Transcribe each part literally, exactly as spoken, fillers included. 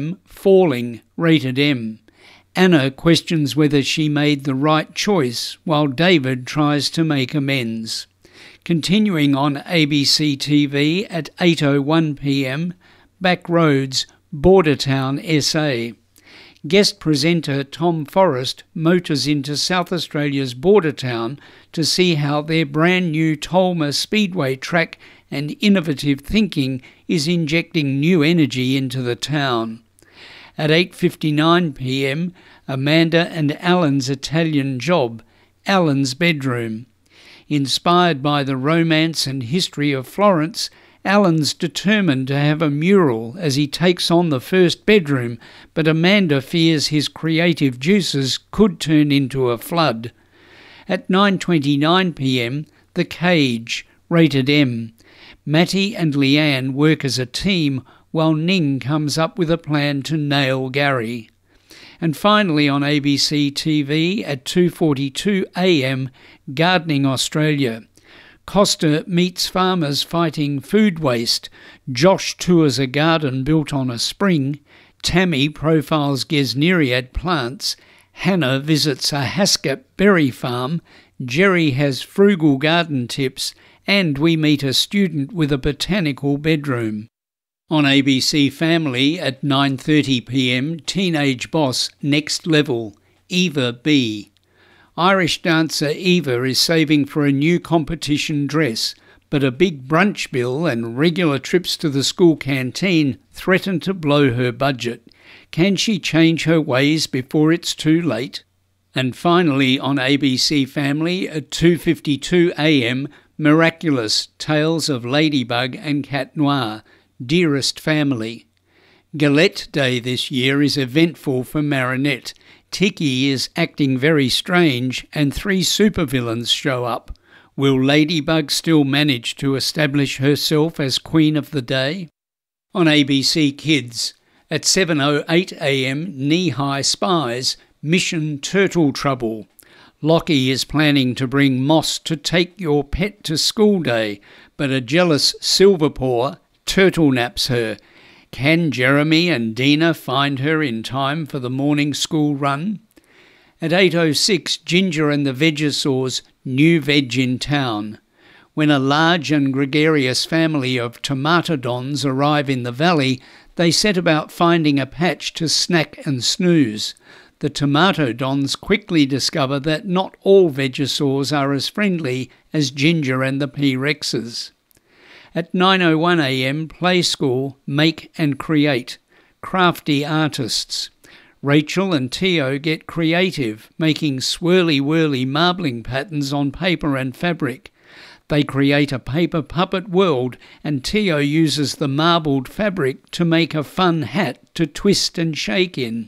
m, Falling, rated M. Anna questions whether she made the right choice, while David tries to make amends. Continuing on A B C T V at eight oh one p m, Back Roads, Bordertown S A. Guest presenter Tom Forrest motors into South Australia's Bordertown to see how their brand new Tolma Speedway track and innovative thinking is injecting new energy into the town. At eight fifty-nine p m, Amanda and Alan's Italian Job, Alan's Bedroom. Inspired by the romance and history of Florence, Alan's determined to have a mural as he takes on the first bedroom, but Amanda fears his creative juices could turn into a flood. At nine twenty-nine p m, The Cage, rated M. Matty and Leanne work as a team, while Ning comes up with a plan to nail Gary. And finally on A B C T V at two forty-two a m, Gardening Australia. Costa meets farmers fighting food waste. Josh tours a garden built on a spring. Tammy profiles Gesneriad plants. Hannah visits a Haskap berry farm. Jerry has frugal garden tips. And we meet a student with a botanical bedroom. On A B C Family at nine thirty p m, Teenage Boss Next Level, Eva B. Irish dancer Eva is saving for a new competition dress, but a big brunch bill and regular trips to the school canteen threaten to blow her budget. Can she change her ways before it's too late? And finally on A B C Family at two fifty-two a m, Miraculous Tales of Ladybug and Cat Noir, Dearest Family. Galette Day this year is eventful for Marinette. Tiki is acting very strange and three supervillains show up. Will Ladybug still manage to establish herself as Queen of the Day? On A B C Kids, at seven oh eight a m, Knee-High Spies, Mission Turtle Trouble. Lockie is planning to bring Moss to take your pet to school day, but a jealous Silverpaw turtle naps her. Can Jeremy and Dina find her in time for the morning school run? At eight oh six, Ginger and the Vegosaurs, New Veg in Town. When a large and gregarious family of tomatodons arrive in the valley, they set about finding a patch to snack and snooze. The tomatodons quickly discover that not all Vegosaurs are as friendly as Ginger and the P-Rexes. At nine oh one a m, Play School, Make and Create, Crafty Artists. Rachel and Tio get creative, making swirly-whirly marbling patterns on paper and fabric. They create a paper puppet world, and Tio uses the marbled fabric to make a fun hat to twist and shake in.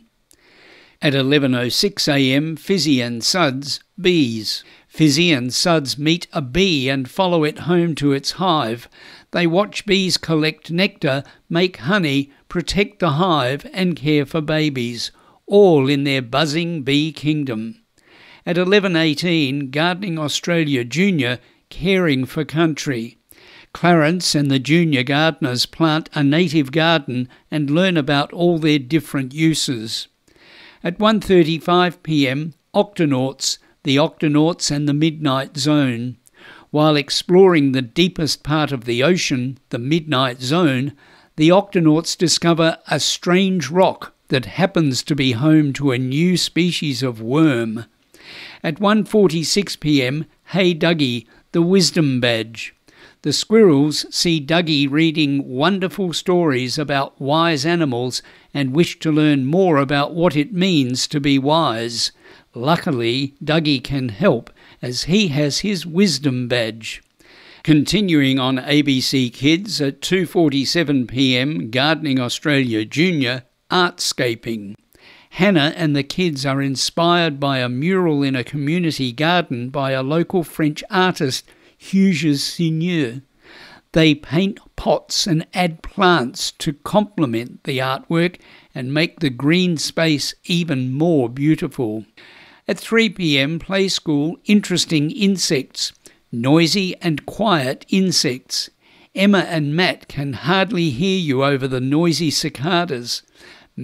At eleven oh six a m, Fizzy and Suds, Bees. Fizzy and Suds meet a bee and follow it home to its hive. They watch bees collect nectar, make honey, protect the hive and care for babies, all in their buzzing bee kingdom. At eleven eighteen, Gardening Australia Junior, Caring for Country. Clarence and the junior gardeners plant a native garden and learn about all their different uses. At one thirty-five p m, Octonauts, the Octonauts and the Midnight Zone. While exploring the deepest part of the ocean, the Midnight Zone, the Octonauts discover a strange rock that happens to be home to a new species of worm. At one forty-six p m, Hey Dougie, the Wisdom Badge. The squirrels see Dougie reading wonderful stories about wise animals and wish to learn more about what it means to be wise. Luckily, Dougie can help as he has his Wisdom Badge. Continuing on A B C Kids at two forty-seven p m, Gardening Australia Junior, Artscaping. Hannah and the kids are inspired by a mural in a community garden by a local French artist, Hugues Seigneur. They paint pots and add plants to complement the artwork and make the green space even more beautiful. At three p m, Play School, Interesting Insects. Noisy and quiet insects. Emma and Matt can hardly hear you over the noisy cicadas.